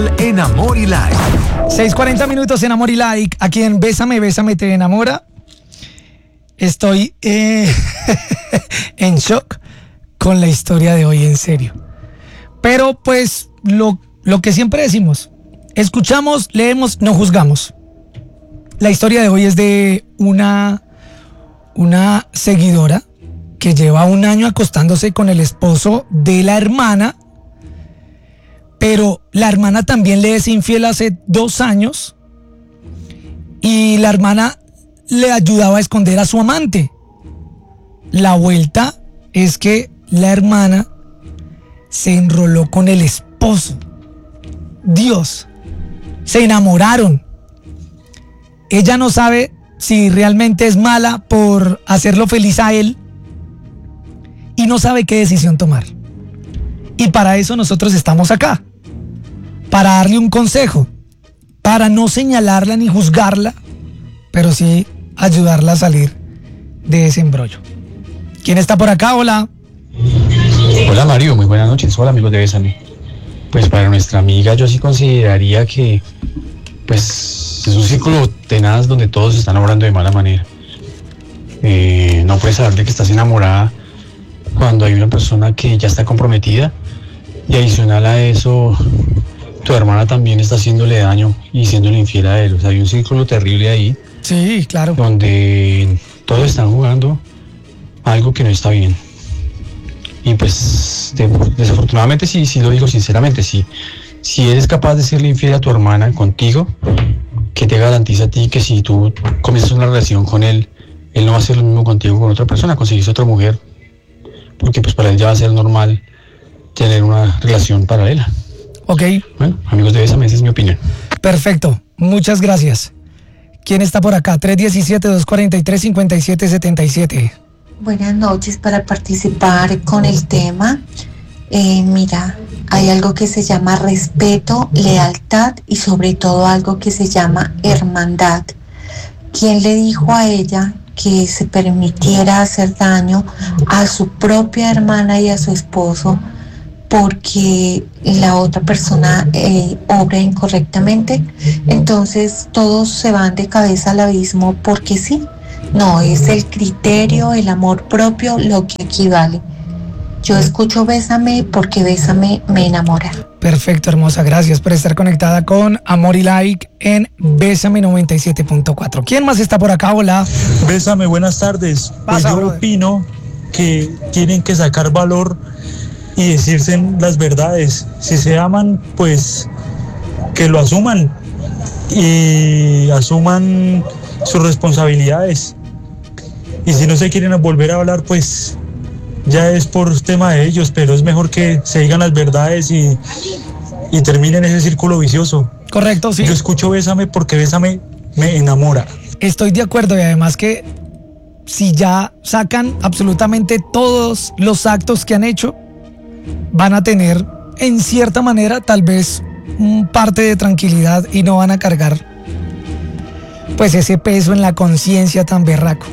En Amor y Like. 6:40 minutos en Amor y Like. Aquí en Bésame, Bésame te enamora. Estoy en shock con la historia de hoy, en serio. Pero pues lo que siempre decimos: escuchamos, leemos, no juzgamos. La historia de hoy es de una seguidora que lleva 1 año acostándose con el esposo de la hermana, pero la hermana también le es infiel hace 2 años y la hermana le ayudaba a esconder a su amante. La vuelta es que la hermana se enroló con el esposo. Dios, se enamoraron. Ella no sabe si realmente es mala por hacerlo feliz a él y no sabe qué decisión tomar. Y para eso nosotros estamos acá, para darle un consejo, para no señalarla ni juzgarla, pero sí ayudarla a salir de ese embrollo. ¿Quién está por acá? Hola. Hola Mario, muy buenas noches. Hola amigos de Bésame. Pues para nuestra amiga yo sí consideraría que pues es un círculo tenaz donde todos se están enamorando de mala manera. No puedes saber de que estás enamorada cuando hay una persona que ya está comprometida y adicional a eso tu hermana también está haciéndole daño y siéndole infiel a él. O sea, hay un círculo terrible ahí. Sí, claro. Donde todos están jugando algo que no está bien. Y pues desafortunadamente sí lo digo sinceramente, si eres capaz de serle infiel a tu hermana contigo, ¿qué te garantiza a ti que si tú comienzas una relación con él, él no va a hacer lo mismo contigo con otra persona, conseguirse otra mujer? Porque pues para él ya va a ser normal tener una relación paralela. Ok. Bueno, amigos de Bésame, esa es mi opinión. Perfecto, muchas gracias. ¿Quién está por acá? 317-243-5777. Buenas noches, para participar con el tema. Mira, hay algo que se llama respeto, lealtad y sobre todo algo que se llama hermandad. ¿Quién le dijo a ella que se permitiera hacer daño a su propia hermana y a su esposo porque la otra persona obra incorrectamente? Entonces todos se van de cabeza al abismo porque sí. No, es el criterio, el amor propio lo que aquí vale. Yo escucho Bésame porque Bésame me enamora. Perfecto, hermosa. Gracias por estar conectada con Amor y Like en Bésame 97.4. ¿Quién más está por acá? Hola. Bésame, buenas tardes. Pues yo opino que tienen que sacar valor y decirse las verdades. Si se aman, pues que lo asuman y asuman sus responsabilidades. Y si no se quieren volver a hablar, pues ya es por tema de ellos, pero es mejor que se digan las verdades y terminen ese círculo vicioso. Correcto, sí. Yo escucho Bésame porque Bésame me enamora. Estoy de acuerdo, y además que si ya sacan absolutamente todos los actos que han hecho, van a tener en cierta manera tal vez parte de tranquilidad y no van a cargar pues ese peso en la conciencia tan berraco.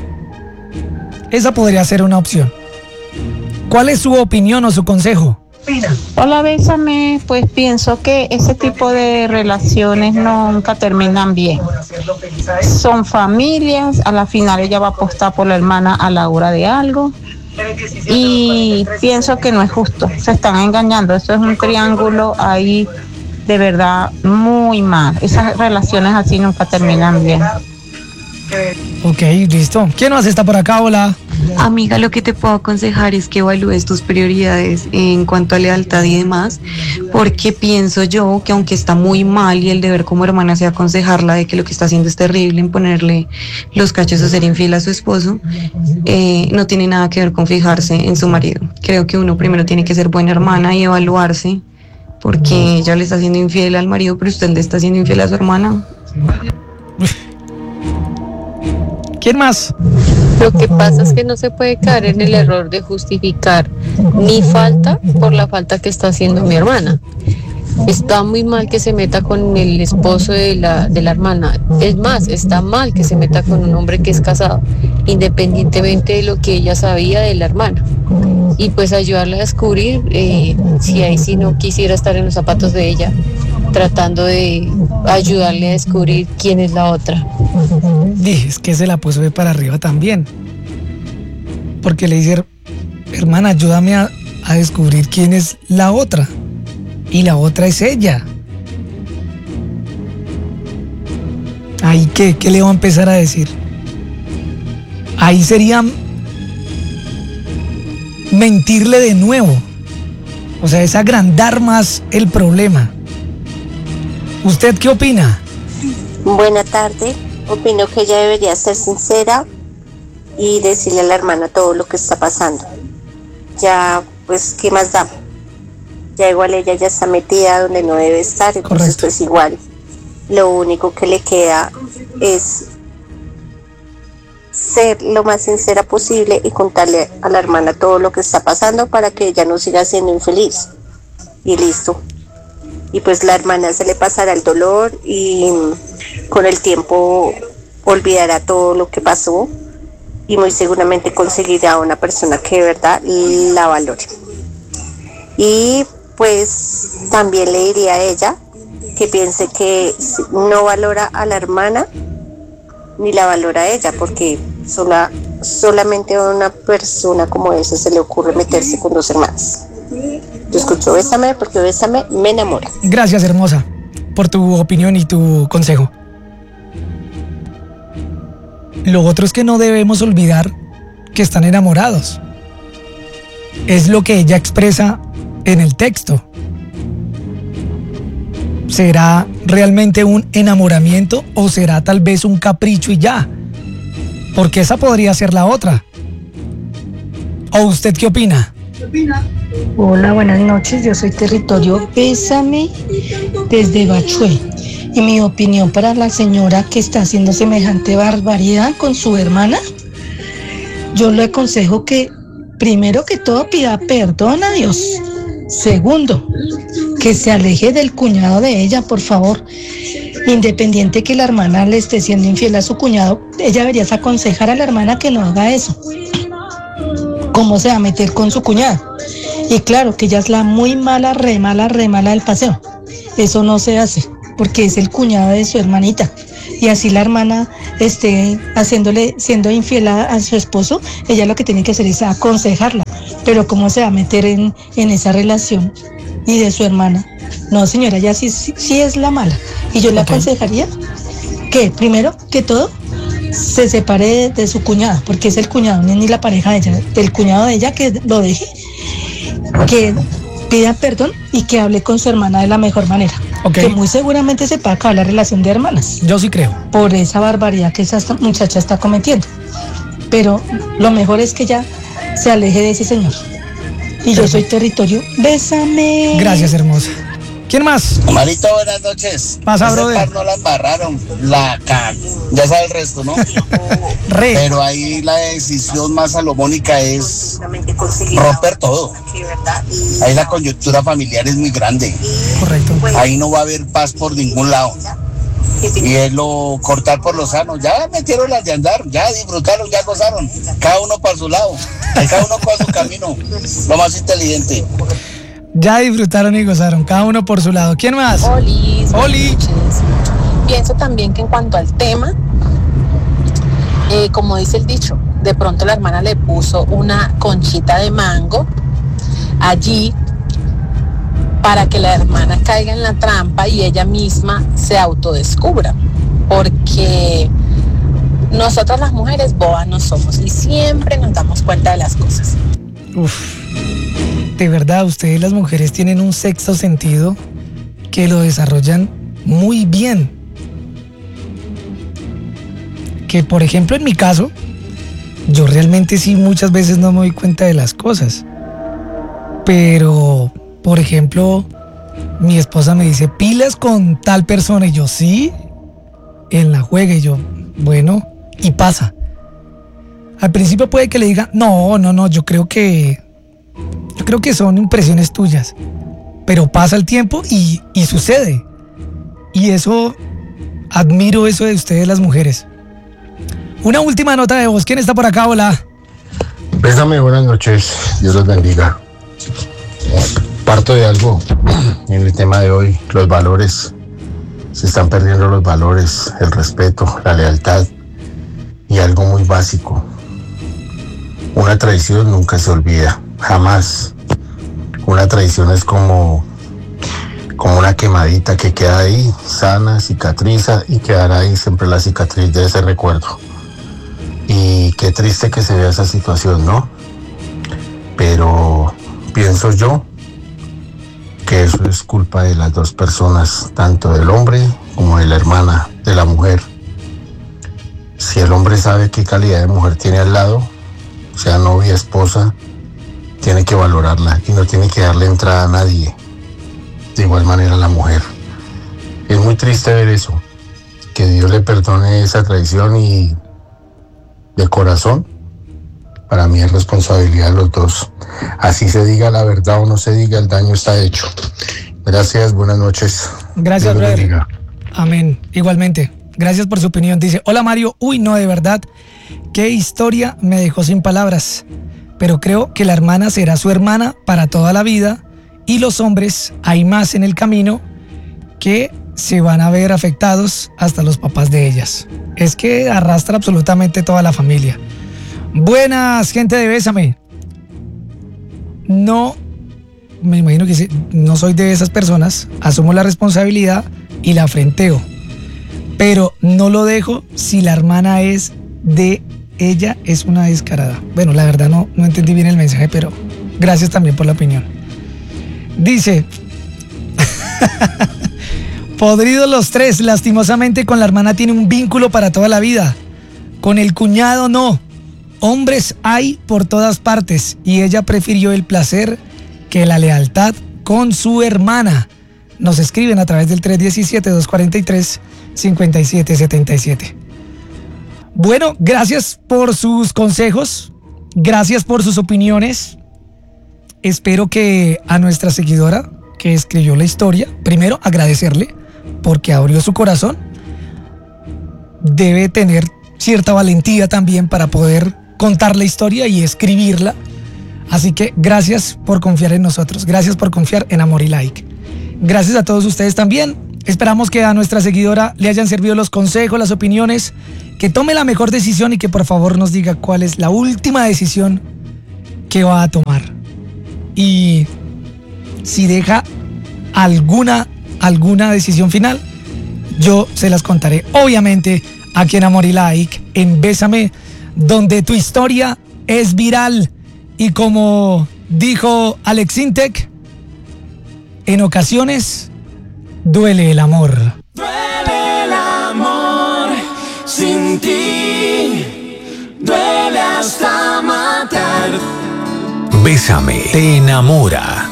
Esa podría ser una opción. ¿Cuál es su opinión o su consejo? Hola, Bésame. Pues pienso que ese tipo de relaciones nunca terminan bien. Son familias, a la final ella va a apostar por la hermana a la hora de algo. Y pienso que no es justo, se están engañando. Eso es un triángulo ahí de verdad muy mal. Esas relaciones así nunca terminan bien. Ok, listo. ¿Quién más está por acá? Hola. Amiga, lo que te puedo aconsejar es que evalúes tus prioridades en cuanto a lealtad y demás, porque pienso yo que aunque está muy mal y el deber como hermana sea aconsejarla de que lo que está haciendo es terrible en ponerle los cachos a ser infiel a su esposo, no tiene nada que ver con fijarse en su marido. Creo que uno primero tiene que ser buena hermana y evaluarse, porque ella le está haciendo infiel al marido, pero usted le está haciendo infiel a su hermana. ¿Quién más? Lo que pasa es que no se puede caer en el error de justificar mi falta por la falta que está haciendo mi hermana. Está muy mal que se meta con el esposo de la hermana. Es más, está mal que se meta con un hombre que es casado, independientemente de lo que ella sabía de la hermana. Y pues ayudarla a descubrir si ahí sí no quisiera estar en los zapatos de ella, tratando de ayudarle a descubrir quién es la otra. Es que se la puso de para arriba también. Porque le dice, hermana, ayúdame a descubrir quién es la otra. Y la otra es ella. Ahí, ¿qué le va a empezar a decir? Ahí sería mentirle de nuevo. O sea, es agrandar más el problema. ¿Usted qué opina? Buena tarde. Opino que ella debería ser sincera y decirle a la hermana todo lo que está pasando. Ya, pues, ¿qué más da? Ya igual ella ya está metida donde no debe estar, entonces correcto, pues igual. Lo único que le queda es ser lo más sincera posible y contarle a la hermana todo lo que está pasando para que ella no siga siendo infeliz. Y listo. Y pues la hermana se le pasará el dolor y con el tiempo olvidará todo lo que pasó y muy seguramente conseguirá una persona que de verdad la valore. Y pues también le diría a ella que piense que no valora a la hermana ni la valora a ella, porque solamente a una persona como esa se le ocurre meterse con dos hermanas. Yo escucho Bésame porque Bésame me enamora. Gracias, hermosa, por tu opinión y tu consejo. Lo otro es que no debemos olvidar que están enamorados. Es lo que ella expresa en el texto. ¿Será realmente un enamoramiento o será tal vez un capricho y ya? Porque esa podría ser la otra. ¿O usted qué opina? Hola, buenas noches. Yo soy Territorio Bésame desde Bachué. Y mi opinión para la señora que está haciendo semejante barbaridad con su hermana, yo le aconsejo que primero que todo pida perdón a Dios. Segundo, que se aleje del cuñado de ella, por favor. Independiente que la hermana le esté siendo infiel a su cuñado, ella debería aconsejar a la hermana que no haga eso. ¿Cómo se va a meter con su cuñado? Y claro, que ella es la muy mala, re mala del paseo. Eso no se hace, porque es el cuñado de su hermanita. Y así la hermana esté siendo infiel a su esposo, ella lo que tiene que hacer es aconsejarla. Pero ¿cómo se va a meter en esa relación y de su hermana? No, señora, ella sí es la mala. Y yo le aconsejaría que, primero que todo, se separe de su cuñado, porque es el cuñado, no es ni la pareja de ella, del cuñado de ella, que lo deje, que pida perdón y que hable con su hermana de la mejor manera. Que muy seguramente se puede acabar la relación de hermanas. Yo sí creo. Por esa barbaridad que esa muchacha está cometiendo. Pero lo mejor es que ella se aleje de ese señor. Y yo soy Territorio Bésame. Gracias, hermosa. ¿Quién más? Marito, buenas noches. Pasa, brother. No la embarraron, ya sabe el resto, ¿no? Pero ahí la decisión más salomónica es romper todo. Ahí la coyuntura familiar es muy grande. Correcto. Ahí no va a haber paz por ningún lado. Y es lo cortar por lo sano. Ya metieron las de andar, ya disfrutaron, ya gozaron. Cada uno para su lado, cada uno para su camino. Lo más inteligente. Ya disfrutaron y gozaron, cada uno por su lado. ¿Quién más? Oli. Pienso también que en cuanto al tema, como dice el dicho, de pronto la hermana le puso una conchita de mango allí para que la hermana caiga en la trampa y ella misma se autodescubra, porque nosotras las mujeres bobas no somos y siempre nos damos cuenta de las cosas. De verdad, ustedes las mujeres tienen un sexto sentido que lo desarrollan muy bien. Que por ejemplo en mi caso, yo realmente sí muchas veces no me doy cuenta de las cosas. Pero, por ejemplo, mi esposa me dice, pilas con tal persona, y yo, sí, en la juega, y yo, bueno, y pasa. Al principio puede que le diga, no, yo creo que son impresiones tuyas, pero pasa el tiempo y sucede. Y eso, admiro eso de ustedes las mujeres. Una última nota de voz. ¿Quién está por acá? Hola. Bésame, buenas noches. Dios los bendiga. Parto de algo en el tema de hoy, los valores. Se están perdiendo los valores, el respeto, la lealtad y algo muy básico. Una traición nunca se olvida, jamás. Una traición es como una quemadita que queda ahí, sana, cicatriza y quedará ahí siempre la cicatriz de ese recuerdo. Y qué triste que se vea esa situación, ¿no? Pero pienso yo que eso es culpa de las dos personas, tanto del hombre como de la hermana, de la mujer. Si el hombre sabe qué calidad de mujer tiene al lado, sea novia, esposa, tiene que valorarla y no tiene que darle entrada a nadie. De igual manera la mujer. Es muy triste ver eso, que Dios le perdone esa traición y de corazón, para mí es responsabilidad de los dos. Así se diga la verdad o no se diga, el daño está hecho. Gracias, buenas noches. Gracias, brother. Amén, igualmente. Gracias por su opinión. Dice, hola Mario, uy no, de verdad, qué historia, me dejó sin palabras. Pero creo que la hermana será su hermana para toda la vida y los hombres, hay más en el camino que se van a ver afectados, hasta los papás de ellas. Es que arrastra absolutamente toda la familia. Buenas, gente de Bésame. No, me imagino que no soy de esas personas, asumo la responsabilidad y la afrenteo, pero no lo dejo si la hermana es de ella, es una descarada. Bueno, la verdad no entendí bien el mensaje, pero gracias también por la opinión. Dice, podridos los tres, lastimosamente con la hermana tiene un vínculo para toda la vida, con el cuñado no. Hombres hay por todas partes y ella prefirió el placer que la lealtad con su hermana. Nos escriben a través del 317-243-5777. Bueno, gracias por sus consejos, gracias por sus opiniones. Espero que a nuestra seguidora que escribió la historia, primero agradecerle porque abrió su corazón. Debe tener cierta valentía también para poder contar la historia y escribirla. Así que gracias por confiar en nosotros, gracias por confiar en Amor y Like. Gracias a todos ustedes también. Esperamos que a nuestra seguidora le hayan servido los consejos, las opiniones, que tome la mejor decisión y que por favor nos diga cuál es la última decisión que va a tomar. Y si deja alguna decisión final, yo se las contaré, obviamente, aquí en Amor y Like, en Bésame, donde tu historia es viral. Y como dijo Alex Intec, en ocasiones duele el amor. Duele el amor sin ti, duele hasta matar. Bésame, te enamora.